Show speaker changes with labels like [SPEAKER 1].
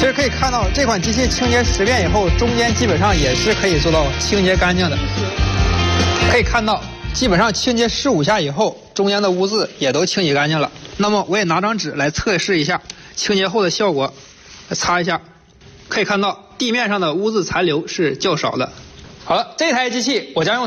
[SPEAKER 1] 实可以看到，这款机器清洁10遍以后，中间基本上也是可以做到清洁干净的。可以看到，基本上清洁15下以后，中间的污渍也都清洗干净了。那么我也拿张纸来测试一下清洁后的效果，来擦一下，可以看到地面上的污渍残留是较少的。好了，这台机器我将用